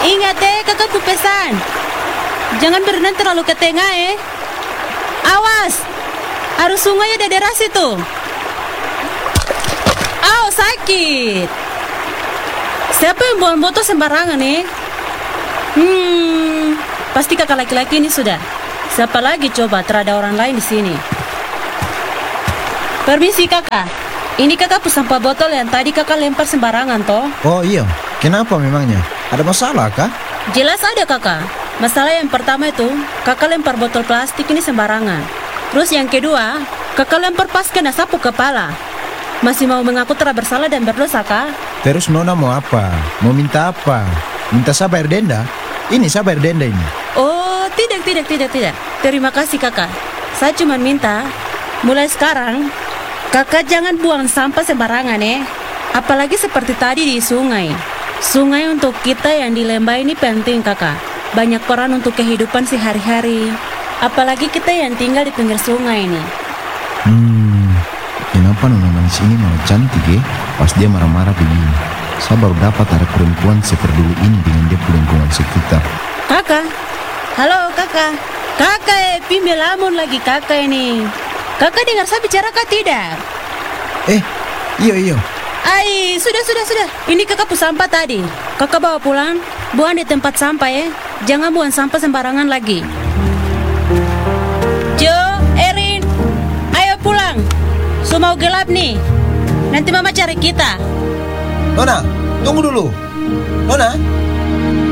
Ingat kakak ku pesan. Jangan berenang terlalu ke tengah Awas, arus sungai ada deras itu. Au, sakit. Siapa yang buang botol sembarangan Pasti kakak laki-laki ini sudah. Siapa lagi coba? Terada orang lain di sini. Permisi kakak. Ini kakak sampah botol yang tadi kakak lempar sembarangan toh? Oh iya, kenapa memangnya? Ada masalah kah? Jelas ada kakak. Masalah yang pertama itu, kakak lempar botol plastik ini sembarangan. Terus yang kedua, kakak lempar pas kena sapu kepala. Masih mau mengaku telah bersalah dan berdosa kah? Terus Nona mau apa? Mau minta apa? Minta saya bayar denda? Ini saya bayar denda ini. Oh, tidak. Terima kasih kakak. Saya cuma minta, mulai sekarang, kakak jangan buang sampah sembarangan Apalagi seperti tadi di sungai. Sungai untuk kita yang di Lembah ini penting kakak. Banyak peran untuk kehidupan sehari-hari. Apalagi kita yang tinggal di pinggir sungai ini. Kenapa Nona manis ini malah cantik pas dia marah-marah begini. Saya baru dapat ada perempuan seperdulu ini dengan dia lingkungan sekitar. Kakak, halo kakak. Kakak pimpin lamun lagi kakak ini. Kakak dengar saya bicara kah tidak? Iya. Ai, sudah. Ini kakak sampah tadi. Kakak bawa pulang, buang di tempat sampah Jangan buang sampah sembarangan lagi. Jo, Erin, ayo pulang. Mau gelap nih. Nanti mama cari kita. Nona, tunggu dulu. Nona,